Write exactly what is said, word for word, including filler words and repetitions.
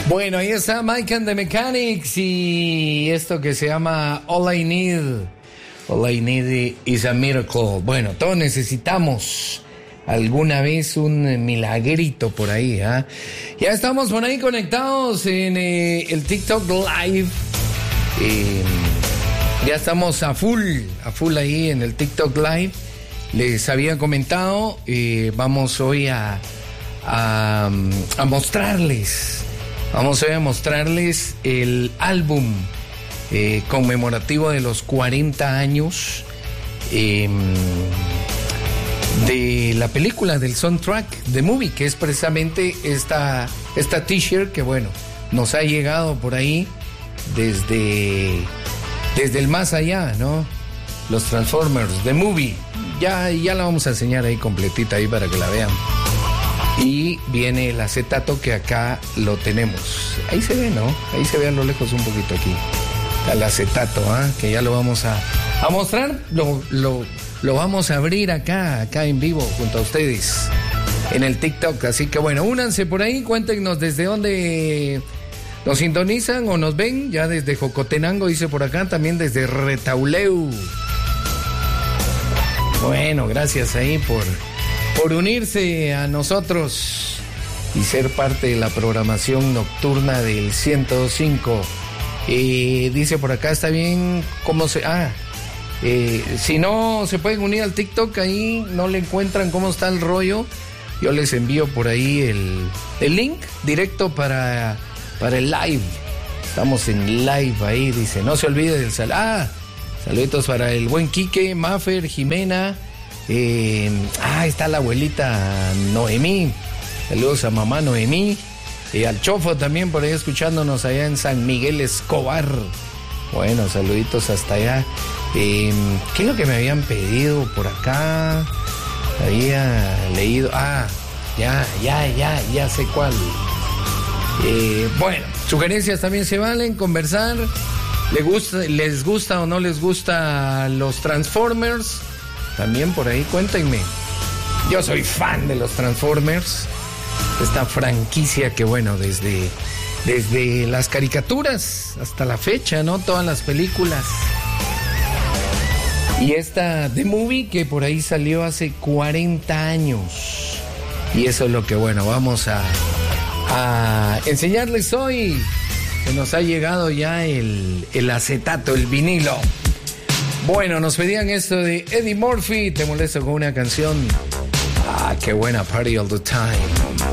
Bueno, ahí está Mike and the Mechanics y esto que se llama All I Need. All I Need is a Miracle. Bueno, todos necesitamos alguna vez un milagrito por ahí, ¿ah? ¿eh? Ya estamos por ahí conectados en eh, el TikTok Live. Eh, ya estamos a full, a full ahí en el TikTok Live. Les había comentado, eh, vamos hoy a, a, a mostrarles, vamos hoy a mostrarles el álbum eh, conmemorativo de los cuarenta años eh, de la película, del soundtrack, The Movie, que es precisamente esta, esta t-shirt que, bueno, nos ha llegado por ahí desde, desde el más allá, ¿no? Los Transformers, The Movie. Ya, ya la vamos a enseñar ahí completita ahí para que la vean. Y viene el acetato que acá lo tenemos. Ahí se ve, ¿no? Ahí se ve a lo lejos un poquito aquí. El acetato, ¿ah? ¿eh? Que ya lo vamos a, a mostrar. Lo, lo, lo vamos a abrir acá, acá en vivo junto a ustedes en el TikTok. Así que bueno, únanse por ahí, cuéntenos desde dónde nos sintonizan o nos ven. Ya desde Jocotenango, dice por acá, también desde Retauleu. Bueno, gracias ahí por, por unirse a nosotros y ser parte de la programación nocturna del ciento dos punto cinco. Eh, dice por acá, está bien, ¿cómo se...? Ah, eh, si no se pueden unir al TikTok, ahí no le encuentran cómo está el rollo, yo les envío por ahí el, el link directo para, para el live. Estamos en live ahí, dice, no se olvide del sal... Ah, saluditos para el buen Quique, Maffer, Jimena. Eh, ah, está la abuelita Noemí. Saludos a mamá Noemí. Y al Chofo también por ahí escuchándonos allá en San Miguel Escobar. Bueno, saluditos hasta allá. Eh, ¿Qué es lo que me habían pedido por acá? Había leído. Ah, ya, ya, ya, ya sé cuál. Eh, bueno, sugerencias también se valen, conversar. ¿Les gusta, les gusta o no les gusta los Transformers? También por ahí cuéntenme. Yo soy fan de los Transformers. Esta franquicia que, bueno, desde, desde las caricaturas hasta la fecha, ¿no? Todas las películas. Y esta The Movie que por ahí salió hace cuarenta años. Y eso es lo que, bueno, vamos a, a enseñarles hoy. Que nos ha llegado ya el, el acetato, el vinilo. Bueno, nos pedían esto de Eddie Murphy. Te molesto con una canción. Ah, qué buena, Party All The Time.